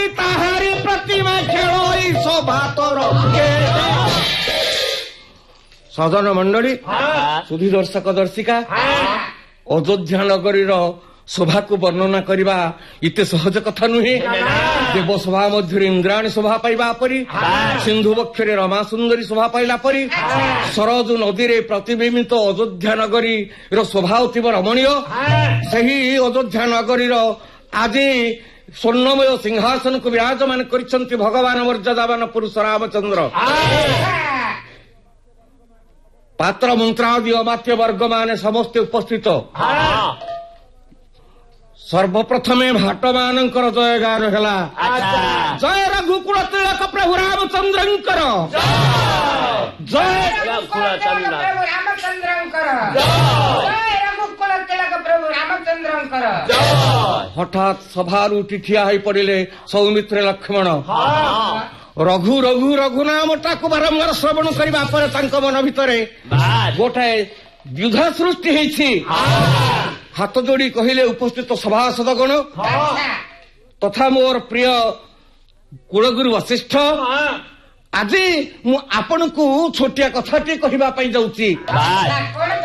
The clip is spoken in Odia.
ତାହାରି ପ୍ରତିମା ଖେଳ ଏଇ ସଭା ତୋର ସଦନ ମଣ୍ଡଳୀ ସୁଧୀ ଦର୍ଶକ ଦର୍ଶିକା ଅଯୋଧ୍ୟା ନଗରୀର ଶୋଭାକୁ ବର୍ଣ୍ଣନା କରିବା ଏତେ ସହଜ କଥା ନୁହେଁ। ଦେବସଭା ମଧ୍ୟରେ ଇନ୍ଦ୍ରାଣୀ ଶୋଭା ପାଇବା ପରି ସିନ୍ଧୁ ବକ୍ଷରେ ରମା ସୁନ୍ଦରୀ ଶୋଭା ପାଇଲା ପରି ସରଜୁ ନଦୀରେ ପ୍ରତିବିମ୍ବିତ ଅଯୋଧ୍ୟା ନଗରୀର ଶୋଭା ଅତୀବ ରମଣୀୟ। ସେହି ଅଯୋଧ୍ୟା ନଗରୀର ଆଜି ସ୍ୱର୍ଣ୍ଣମୟ ସିଂହାସନକୁ ବିରାଜମାନ କରିଛନ୍ତି ଭଗବାନ ମର୍ଯ୍ୟାଦାବାନ ପୁରୁଷ ରାମଚନ୍ଦ୍ର। ପାତ୍ର ମନ୍ତ୍ରାଦି ଅମାତ୍ୟ ବର୍ଗମାନେ ସମସ୍ତେ ଉପସ୍ଥିତ। ସର୍ବପ୍ରଥମେ ଭାଟମାନଙ୍କର ଜୟଗାନ ହେଲା। ଜୟ ରଘୁକୁଳ ତିଳକ ପ୍ରଭୁ ରାମଚନ୍ଦ୍ରଙ୍କର ଜୟ ରଘୁକୁଳ ପ୍ରଭୁ ରାମଚନ୍ଦ୍ରଙ୍କର ରଘୁକୁଳ ତିଳକ ପ୍ରଭୁ ରାମଚନ୍ଦ୍ରଙ୍କର। ହଠାତ୍ ସଭାରୁ ଉଠି ଠିଆ ହୋଇ ପଡ଼ିଲେ ସୌମିତ୍ର ଲକ୍ଷ୍ମଣ। ରଘୁ ରଘୁ ରଘୁ ନାମଟାକୁ ବାରମ୍ବାର ଶ୍ରବଣ କରିବା ପରେ ତାଙ୍କ ମନ ଭିତରେ ଗୋଟାଏ ଦ୍ୱିଧା ସୃଷ୍ଟି ହେଇଛି। ହାତ ଯୋଡ଼ି କହିଲେ ଉପସ୍ଥିତ ସଭାସଦଗଣ ତଥା ମୋର ପ୍ରିୟ କୁଳଗୁରୁ ବଶିଷ୍ଠ, ଆଜି ମୁଁ ଆପଣଙ୍କୁ ଛୋଟିଆ କଥାଟି କହିବା ପାଇଁ ଯାଉଛି।